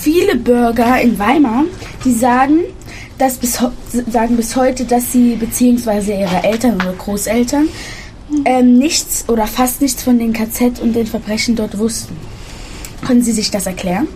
viele Bürger in Weimar, die sagen bis heute, dass sie beziehungsweise ihre Eltern oder Großeltern nichts oder fast nichts von den KZ und den Verbrechen dort wussten. Können Sie sich das erklären?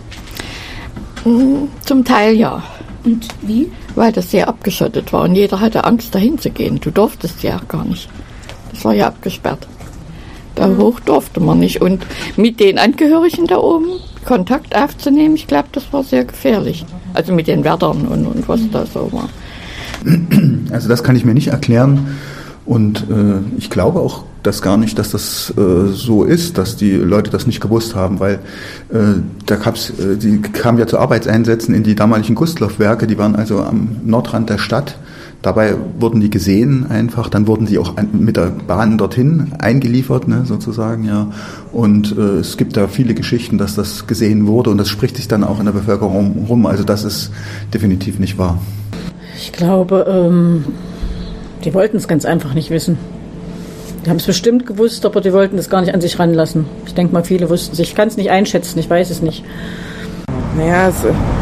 Zum Teil ja. Und wie? Weil das sehr abgeschottet war und jeder hatte Angst, dahin zu gehen. Du durftest ja gar nicht. Das war ja abgesperrt. Da hoch durfte man nicht. Und mit den Angehörigen da oben Kontakt aufzunehmen, ich glaube, das war sehr gefährlich. Also mit den Wärtern und was da so war. Also das kann ich mir nicht erklären. Und ich glaube auch das gar nicht, dass das so ist, dass die Leute das nicht gewusst haben, weil die kamen ja zu Arbeitseinsätzen in die damaligen Gustloff-Werke, die waren also am Nordrand der Stadt. Dabei wurden die gesehen einfach, dann wurden die auch mit der Bahn dorthin eingeliefert, ne, sozusagen, ja. Und es gibt da viele Geschichten, dass das gesehen wurde und das spricht sich dann auch in der Bevölkerung rum. Also das ist definitiv nicht wahr. Ich glaube, die wollten es ganz einfach nicht wissen. Die haben es bestimmt gewusst, aber die wollten es gar nicht an sich ranlassen. Ich denke mal, viele wussten es. Ich kann es nicht einschätzen, ich weiß es nicht. Naja,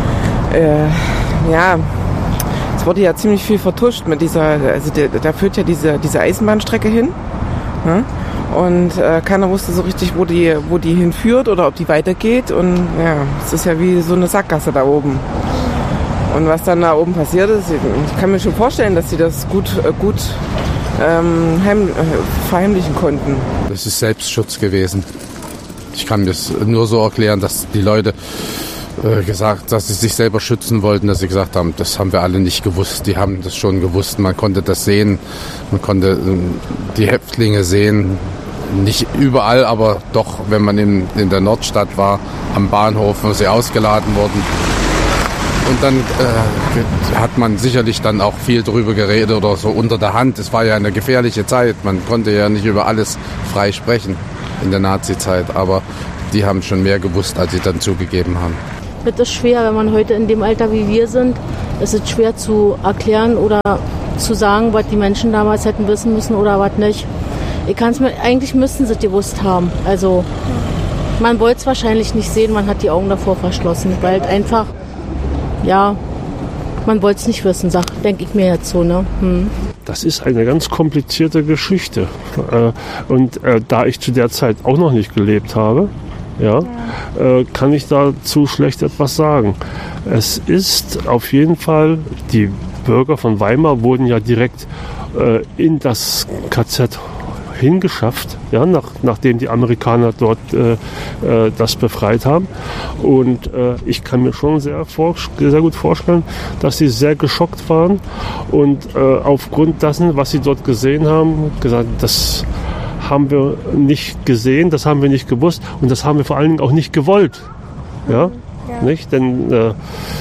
es wurde ja ziemlich viel vertuscht mit da führt ja diese Eisenbahnstrecke hin. Ne? Und keiner wusste so richtig, wo die hinführt oder ob die weitergeht. Und ja, es ist ja wie so eine Sackgasse da oben. Und was dann da oben passiert ist, ich kann mir schon vorstellen, dass sie das gut verheimlichen konnten. Das ist Selbstschutz gewesen. Ich kann das nur so erklären, dass die Leute dass sie sich selber schützen wollten, dass sie gesagt haben, das haben wir alle nicht gewusst. Die haben das schon gewusst, man konnte das sehen, man konnte die Häftlinge sehen. Nicht überall, aber doch, wenn man in der Nordstadt war, am Bahnhof, wo sie ausgeladen wurden. Und dann hat man sicherlich dann auch viel drüber geredet oder so unter der Hand. Es war ja eine gefährliche Zeit. Man konnte ja nicht über alles frei sprechen in der Nazi-Zeit. Aber die haben schon mehr gewusst, als sie dann zugegeben haben. Es ist schwer, wenn man heute in dem Alter wie wir sind. Es ist schwer zu erklären oder zu sagen, was die Menschen damals hätten wissen müssen oder was nicht. Eigentlich müssten sie es gewusst haben. Also man wollte es wahrscheinlich nicht sehen, man hat die Augen davor verschlossen, weil einfach, ja, man wollte es nicht wissen, denke ich mir jetzt so. Ne? Das ist eine ganz komplizierte Geschichte. Und da ich zu der Zeit auch noch nicht gelebt habe, kann ich dazu schlecht etwas sagen. Es ist auf jeden Fall, die Bürger von Weimar wurden ja direkt in das KZ hingeschafft, ja, nachdem die Amerikaner dort das befreit haben. Und ich kann mir schon sehr gut vorstellen, dass sie sehr geschockt waren und aufgrund dessen, was sie dort gesehen haben, gesagt, das haben wir nicht gesehen, das haben wir nicht gewusst und das haben wir vor allen Dingen auch nicht gewollt. Ja? Nicht? Denn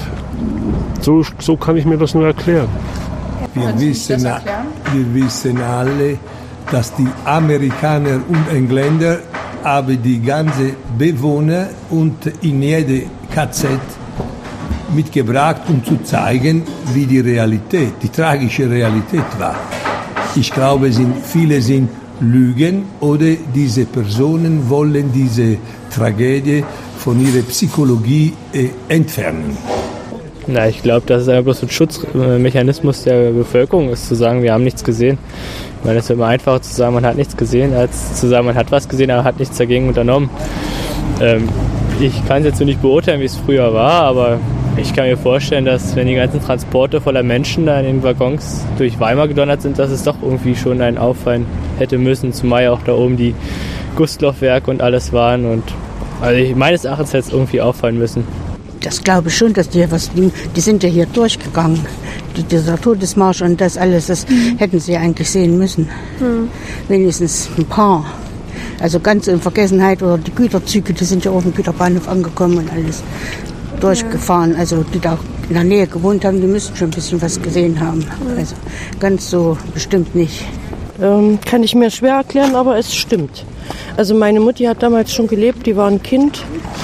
so kann ich mir das nur erklären. Wir wissen alle, dass die Amerikaner und Engländer haben die ganze Bewohner und in jede KZ mitgebracht, um zu zeigen, wie die Realität, die tragische Realität war. Ich glaube, viele sind Lügen oder diese Personen wollen diese Tragödie von ihrer Psychologie entfernen. Na, ich glaube, das ist einfach bloß ein Schutzmechanismus der Bevölkerung, ist zu sagen, wir haben nichts gesehen. Ich meine, es ist immer einfacher zu sagen, man hat nichts gesehen, als zu sagen, man hat was gesehen, aber hat nichts dagegen unternommen. Ich kann es jetzt so nicht beurteilen, wie es früher war, aber ich kann mir vorstellen, dass wenn die ganzen Transporte voller Menschen da in den Waggons durch Weimar gedonnert sind, dass es doch irgendwie schon einen auffallen hätte müssen, zumal ja auch da oben die Gustloff-Werke und alles waren. Und also meines Erachtens hätte es irgendwie auffallen müssen. Das glaube ich schon, dass die sind ja hier durchgegangen. Dieser Todesmarsch und das alles, das hätten sie ja eigentlich sehen müssen. Wenigstens ein paar. Also ganz in Vergessenheit oder die Güterzüge, die sind ja auf dem Güterbahnhof angekommen und alles durchgefahren. Also die da in der Nähe gewohnt haben, die müssen schon ein bisschen was gesehen haben. Also ganz so bestimmt nicht. Kann ich mir schwer erklären, aber es stimmt. Also meine Mutti hat damals schon gelebt, die war ein Kind,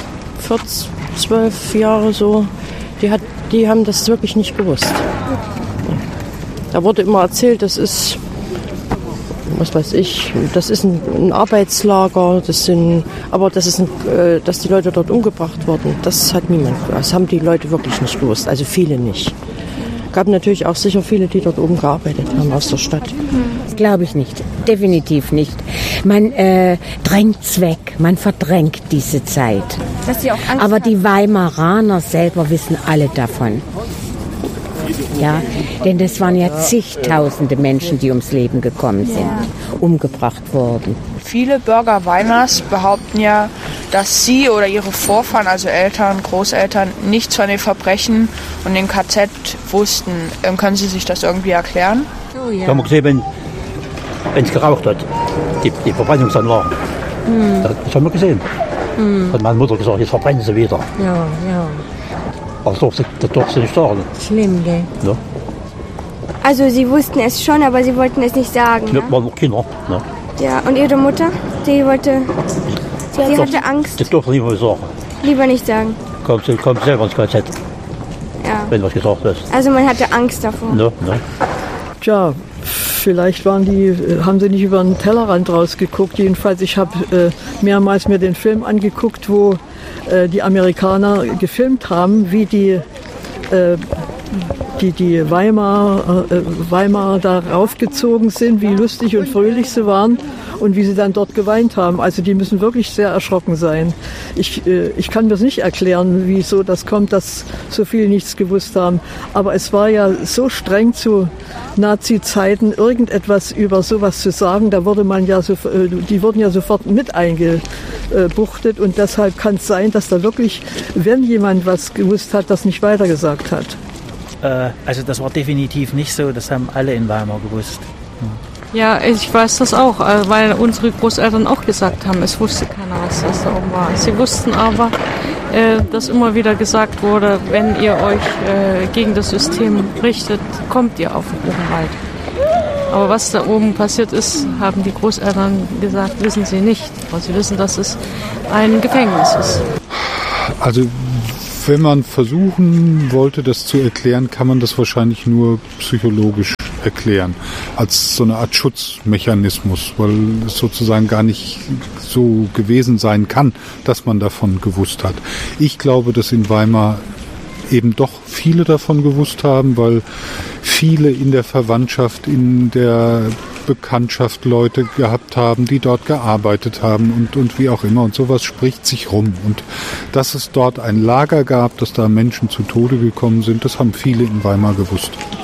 12 Jahre so. Die haben das wirklich nicht gewusst. Da wurde immer erzählt, das ist was weiß ich, das ist ein Arbeitslager, dass die Leute dort umgebracht wurden. Das haben die Leute wirklich nicht gewusst, also viele nicht. Gab natürlich auch sicher viele, die dort oben gearbeitet haben aus der Stadt. Das glaube ich nicht, definitiv nicht. Man drängt's weg, man verdrängt diese Zeit. Dass sie auch Angst Aber hatten. die Weimaraner selber wissen alle davon. Ja, denn das waren ja zigtausende Menschen, die ums Leben gekommen sind, umgebracht wurden. Viele Bürger Weimars behaupten ja, dass sie oder ihre Vorfahren, also Eltern, Großeltern, nichts von den Verbrechen und dem KZ wussten. Können Sie sich das irgendwie erklären? Oh, ja. Haben wir gesehen, wenn es geraucht hat, die Verbrennungsanlagen. Das haben wir gesehen. Hat meine Mutter gesagt, jetzt verbrennen sie wieder. Ja. Aber das durfte sie nicht sagen. Schlimm, gell? Ja. Also Sie wussten es schon, aber Sie wollten es nicht sagen. Ja, waren noch Kinder. Ja. Ja, und Ihre Mutter, sie hatte Angst. Das durfte niemand sagen. Lieber nicht sagen. Kommt selber ins KZ, Ja. wenn was gesagt ist. Also man hatte Angst davor. Ja. Tja, vielleicht haben sie nicht über den Tellerrand rausgeguckt. Jedenfalls, ich habe mehrmals mir den Film angeguckt, wo die Amerikaner gefilmt haben, wie die Weimar da raufgezogen sind, wie lustig und fröhlich sie waren und wie sie dann dort geweint haben. Also die müssen wirklich sehr erschrocken sein. Ich kann mir das nicht erklären, wieso das kommt, dass so viele nichts gewusst haben. Aber es war ja so streng zu Nazi-Zeiten, irgendetwas über sowas zu sagen. Da wurde die wurden ja sofort mit eingebuchtet und deshalb kann es sein, dass da wirklich, wenn jemand was gewusst hat, das nicht weitergesagt hat. Also das war definitiv nicht so, das haben alle in Weimar gewusst. Ja, ich weiß das auch, weil unsere Großeltern auch gesagt haben, es wusste keiner, was das da oben war. Sie wussten aber, dass immer wieder gesagt wurde, wenn ihr euch gegen das System richtet, kommt ihr auf den Odenwald. Aber was da oben passiert ist, haben die Großeltern gesagt, wissen sie nicht. Aber sie wissen, dass es ein Gefängnis ist. Also wenn man versuchen wollte, das zu erklären, kann man das wahrscheinlich nur psychologisch erklären, als so eine Art Schutzmechanismus, weil es sozusagen gar nicht so gewesen sein kann, dass man davon gewusst hat. Ich glaube, dass in Weimar eben doch viele davon gewusst haben, weil viele in der Verwandtschaft, in der Bekanntschaft Leute gehabt haben, die dort gearbeitet haben und wie auch immer. Und sowas spricht sich rum. Und dass es dort ein Lager gab, dass da Menschen zu Tode gekommen sind, das haben viele in Weimar gewusst.